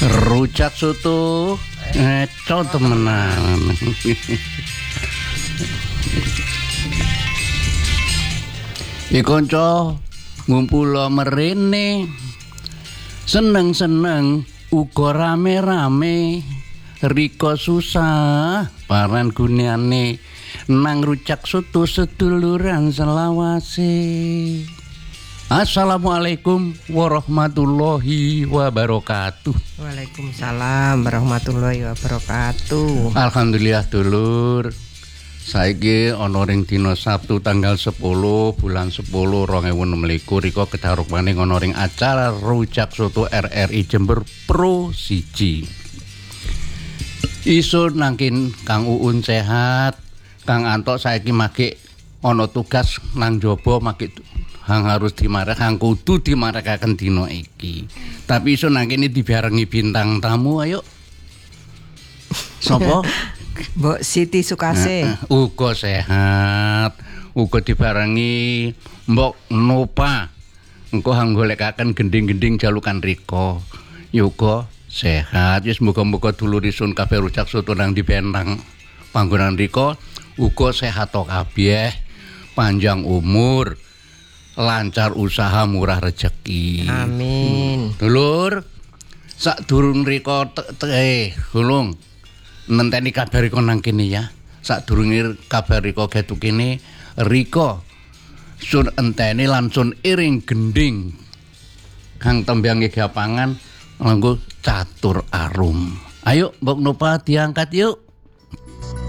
Rujak soto eco temenan. Kanca ngumpul merene seneng-seneng uga rame-rame rika susah paran gunane nang rujak soto seduluran selawase. Assalamualaikum warahmatullahi wabarakatuh. Waalaikumsalam warahmatullahi wabarakatuh. Alhamdulillah dulur. Saiki ana ring dina Sabtu tanggal 10 bulan 10 2026 rika kedaruk maning ana ring acara rujak soto RRI Jember Pro 1. Isun nangkin Kang Uun sehat, Kang Antok saiki magik ana tugas nang jaba magik hang harus dimarek hang kudu dimarekaken dina iki. Tapi isun nangkene dibarengi bintang tamu ayo. Sopo? Mbok Siti Sukase. Uga sehat. Uga dibarengi Mbok Nopa. Engko hang golekaken gending-gending jalukan rika. Yoga sehat. Wis muga-muga dulur isun kabeh rujak soto nang dibentang panggonan rika uga sehat to kabeh. Panjang umur. Lancar usaha murah rezeki. Amin. Dulur, sadurung rika gulung nenteni kabar rika nang kene ya. Sadurunge kabar rika getu kene rika sun enteni lan sun iring gending kang tembyange gapangan nganggo catur arum. Ayo Mbok Nopa diangkat yuk.